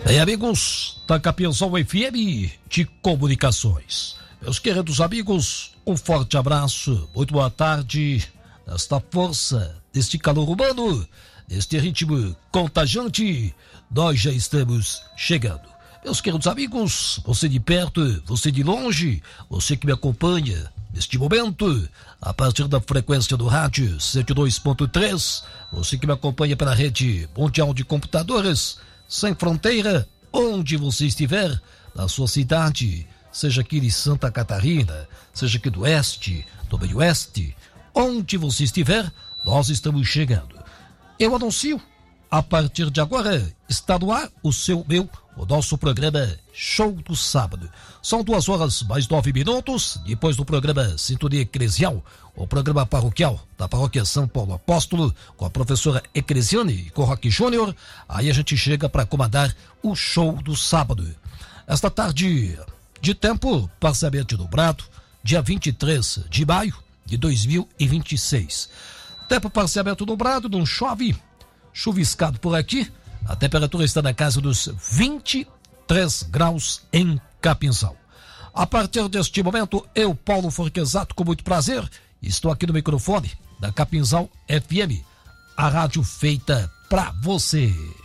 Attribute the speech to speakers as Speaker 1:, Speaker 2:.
Speaker 1: Bem, amigos da Capinzal FM de Comunicações, meus queridos amigos, um forte abraço, muito boa tarde, nesta força, deste calor humano, neste ritmo contagiante, nós já estamos chegando. Meus queridos amigos, você de perto, você de longe, você que me acompanha neste momento, a partir da frequência do rádio 102.3, você que me acompanha pela rede mundial de computadores, sem fronteira, onde você estiver, na sua cidade, seja aqui de Santa Catarina, seja aqui do oeste, do meio oeste, onde você estiver, nós estamos chegando. Eu anuncio, a partir de agora, está no ar o nosso programa Show do Sábado. São 2 horas mais 9 minutos, depois do programa Sintonia Eclesial, o programa paroquial da Paróquia São Paulo Apóstolo, com a professora Eclesiane e com o Roque Júnior. Aí a gente chega para comandar o Show do Sábado. Esta tarde de tempo parcialmente nublado, dia 23 de maio de 2026. Tempo parcialmente nublado, não chove, chuviscado por aqui. A temperatura está na casa dos 23 graus em Capinzal. A partir deste momento, eu, Paulo Forquesato, com muito prazer, estou aqui no microfone da Capinzal FM, a rádio feita pra você.